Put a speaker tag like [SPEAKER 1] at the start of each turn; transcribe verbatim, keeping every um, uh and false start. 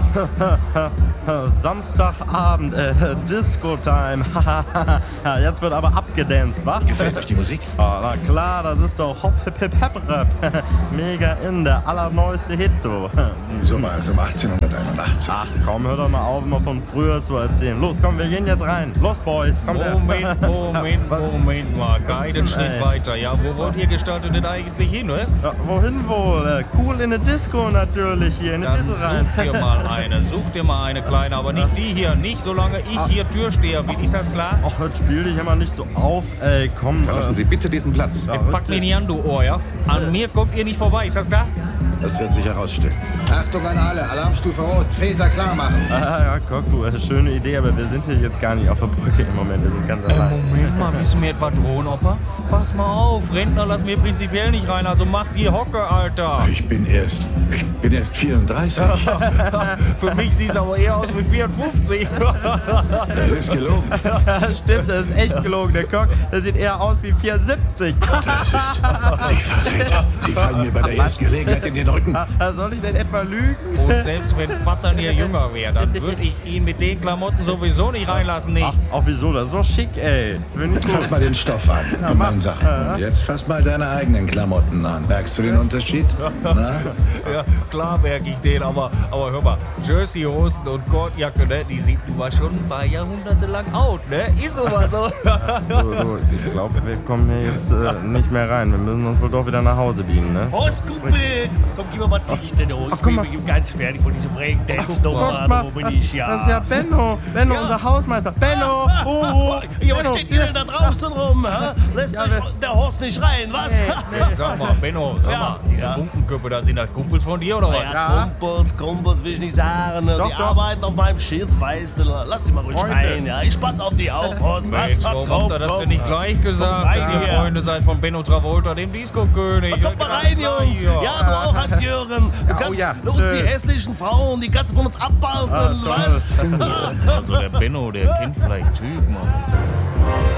[SPEAKER 1] Samstagabend, äh, Disco-Time. Ja, jetzt wird aber abgedanced, wa?
[SPEAKER 2] Gefällt euch die Musik?
[SPEAKER 1] Oh, na klar, das ist doch Hop Hip Hip Hap Rap. Mega in, der allerneueste Hit, du.
[SPEAKER 2] So mal, also um achtzehnhunderteinundachtzig.
[SPEAKER 1] Ach komm, hör doch mal auf, immer von früher zu erzählen. Los, komm, wir gehen jetzt rein. Los, Boys, kommt her.
[SPEAKER 3] Moment, Moment,
[SPEAKER 1] Was?
[SPEAKER 3] Moment mal. Geht einen
[SPEAKER 1] denn,
[SPEAKER 3] Schritt
[SPEAKER 1] ey?
[SPEAKER 3] weiter. Ja, wo wollt ihr gestaltet denn eigentlich hin, ne?
[SPEAKER 1] Ja, wohin wohl? Äh, Cool in eine Disco natürlich hier, in eine
[SPEAKER 3] Dann
[SPEAKER 1] Disco rein.
[SPEAKER 3] such dir mal eine. Such dir mal eine kleine, aber nicht die hier. Nicht solange ich hier Türsteher bin. Ist das klar?
[SPEAKER 1] Ach, jetzt spiel dich immer nicht so auf, ey, komm.
[SPEAKER 2] Verlassen
[SPEAKER 1] äh,
[SPEAKER 2] Sie bitte diesen Platz.
[SPEAKER 1] ja,
[SPEAKER 3] Pack
[SPEAKER 1] richtig.
[SPEAKER 3] mich nicht an, du Ohr, ja? An mir kommt ihr nicht vorbei. Ist das klar?
[SPEAKER 2] Das wird sich herausstellen.
[SPEAKER 4] Achtung an alle, Alarmstufe Rot, Phaser klar machen.
[SPEAKER 1] Ah, ja, guck, du, äh, schöne Idee, aber wir sind hier jetzt gar nicht auf der Brücke im Moment, wir sind ganz
[SPEAKER 3] Äh,
[SPEAKER 1] allein.
[SPEAKER 3] Moment mal, willst du mir etwa drohen, Opa? Pass mal auf, Rentner lass mir prinzipiell nicht rein, also mach die Hocke, Alter.
[SPEAKER 5] Ich bin erst, ich bin erst vierunddreißig.
[SPEAKER 3] Für mich siehst du aber eher aus wie vierundfünfzig.
[SPEAKER 5] Das ist gelogen.
[SPEAKER 1] Stimmt, das ist echt gelogen, der Cock, der sieht eher aus wie vierundsiebzig.
[SPEAKER 5] Sie Verräter. Sie fallen mir bei der ersten Gelegenheit in den Rücken.
[SPEAKER 1] Ah, Soll ich denn etwa lügen?
[SPEAKER 3] Und selbst wenn Vater hier jünger wäre, dann würde ich ihn mit den Klamotten sowieso nicht reinlassen, nicht?
[SPEAKER 1] Ach, auch wieso, das ist doch schick, ey. Wenn ich
[SPEAKER 5] Fass mal den Stoff an.
[SPEAKER 1] Ja,
[SPEAKER 5] Gemein
[SPEAKER 1] mach.
[SPEAKER 5] Sachen.
[SPEAKER 1] Ja.
[SPEAKER 5] Und jetzt fass mal deine eigenen Klamotten an. Merkst du den Unterschied? Na?
[SPEAKER 3] Ja, klar merke ich den, aber, aber hör mal, Jersey-Hosen und Kordjacke, ne, die sind nun mal schon ein paar Jahrhunderte lang out, ne? Ist nun mal so.
[SPEAKER 1] so, so, ich glaube, wir kommen hier jetzt äh, nicht mehr rein. Wir müssen uns wohl doch wieder nach Hause beamen, ne?
[SPEAKER 6] Horst, Kumpel! Komm, gib mir mal Dichte, du. Ich
[SPEAKER 1] Ach, guck
[SPEAKER 6] bin
[SPEAKER 1] mal.
[SPEAKER 6] bin ganz fertig von diesem Breakdance-Nummer.
[SPEAKER 1] Guck mal,
[SPEAKER 6] Wo bin ich ja?
[SPEAKER 1] das ist ja Benno. Benno,
[SPEAKER 6] Ja.
[SPEAKER 1] unser Hausmeister. Benno! Oh, oh.
[SPEAKER 6] Ja, was
[SPEAKER 1] Benno,
[SPEAKER 6] steht ihr denn da draußen rum? Hä? Lässt
[SPEAKER 1] Ja,
[SPEAKER 6] euch
[SPEAKER 1] wer-
[SPEAKER 6] der Horst nicht rein, was?
[SPEAKER 1] Nee, nee.
[SPEAKER 3] Sag mal, Benno, sag
[SPEAKER 6] Ja.
[SPEAKER 3] mal, diese
[SPEAKER 6] Ja.
[SPEAKER 3] Bunkenköpfe, da sind das Kumpels von dir, oder was?
[SPEAKER 6] Ja, Kumpels, Kumpels will ich nicht sagen. ne?
[SPEAKER 1] Doch,
[SPEAKER 6] die
[SPEAKER 1] doch.
[SPEAKER 6] arbeiten auf meinem Schiff, weißt du. Lass sie mal ruhig
[SPEAKER 1] Freunde.
[SPEAKER 6] rein, ja. Ich spatz auf die auf, Horst. Was?
[SPEAKER 3] Mensch,
[SPEAKER 6] Komm,
[SPEAKER 3] warum
[SPEAKER 6] komm,
[SPEAKER 3] habt ihr das
[SPEAKER 6] komm.
[SPEAKER 3] denn nicht gleich gesagt,
[SPEAKER 6] rein
[SPEAKER 3] dass ihr
[SPEAKER 6] hier.
[SPEAKER 3] Freunde seid von Benno Travolta, dem Disco-König?
[SPEAKER 6] Na, kommt mal rein, Jungs. Ja, du auch, Hans-Jürgen. Du
[SPEAKER 1] Ja, oh
[SPEAKER 6] kannst
[SPEAKER 1] ja,
[SPEAKER 6] uns
[SPEAKER 1] schön.
[SPEAKER 6] die hässlichen Frauen, die kannst du von uns abbalten,
[SPEAKER 1] Ah, toll.
[SPEAKER 6] was?
[SPEAKER 3] Also der Benno, der kennt vielleicht Typen. aber so-